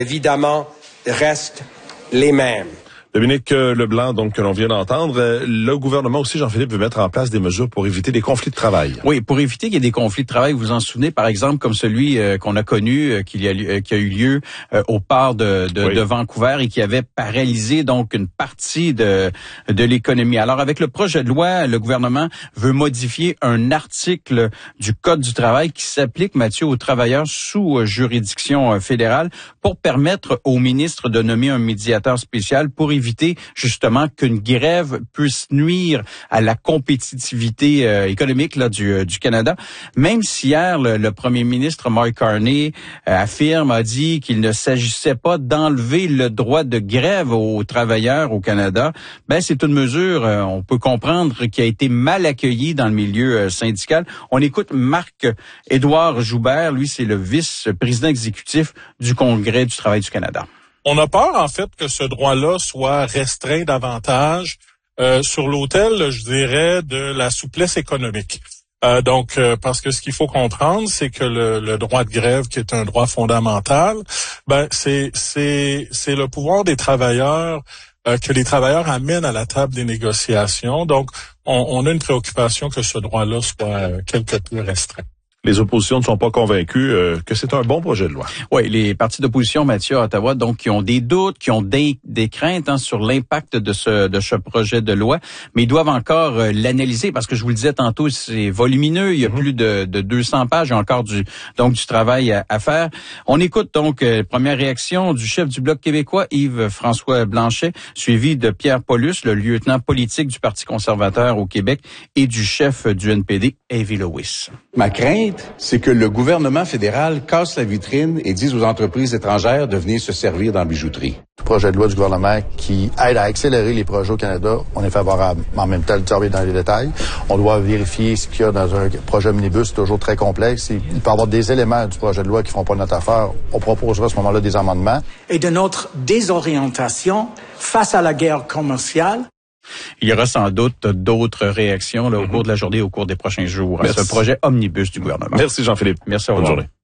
évidemment, restent les mêmes. Dominique Leblanc, donc, que l'on vient d'entendre. Le gouvernement aussi, Jean-Philippe, veut mettre en place des mesures pour éviter des conflits de travail. Oui, pour éviter qu'il y ait des conflits de travail. Vous vous en souvenez, par exemple, comme celui qu'on a connu, qui a eu lieu au port de Vancouver et qui avait paralysé donc une partie de l'économie. Alors, avec le projet de loi, le gouvernement veut modifier un article du Code du travail qui s'applique, Mathieu, aux travailleurs sous juridiction fédérale pour permettre au ministre de nommer un médiateur spécial pour éviter justement qu'une grève puisse nuire à la compétitivité économique là, du Canada. Même si hier, le premier ministre Mark Carney a dit qu'il ne s'agissait pas d'enlever le droit de grève aux travailleurs au Canada, c'est une mesure, on peut comprendre, qui a été mal accueillie dans le milieu syndical. On écoute Marc-Édouard Joubert, lui c'est le vice-président exécutif du Congrès du travail du Canada. On a peur, en fait, que ce droit-là soit restreint davantage sur l'autel, je dirais, de la souplesse économique. Parce que ce qu'il faut comprendre, c'est que le droit de grève, qui est un droit fondamental, c'est le pouvoir des travailleurs que les travailleurs amènent à la table des négociations. Donc, on a une préoccupation que ce droit-là soit quelque peu restreint. Les oppositions ne sont pas convaincues que c'est un bon projet de loi. Oui, les partis d'opposition, Mathieu, à Ottawa, donc, qui ont des doutes, qui ont des craintes sur l'impact de ce projet de loi, mais ils doivent encore l'analyser parce que je vous le disais tantôt, c'est volumineux, il y a plus de 200 pages, il y a encore du travail à faire. On écoute donc première réaction du chef du Bloc québécois, Yves-François Blanchet, suivi de Pierre Paulus, le lieutenant politique du Parti conservateur au Québec, et du chef du NPD, Avi Lewis. Ma crainte, c'est que le gouvernement fédéral casse la vitrine et dise aux entreprises étrangères de venir se servir dans la bijouterie. Le projet de loi du gouvernement qui aide à accélérer les projets au Canada, on est favorable. Mais en même temps, le travail dans les détails. On doit vérifier ce qu'il y a dans un projet omnibus toujours très complexe. Il peut y avoir des éléments du projet de loi qui ne font pas notre affaire. On proposera à ce moment-là des amendements. Et de notre désorientation face à la guerre commerciale. Il y aura sans doute d'autres réactions au cours de la journée, au cours des prochains jours, à ce projet omnibus du gouvernement. Merci Jean-Philippe. Merci, au revoir. revoir. Bonne journée.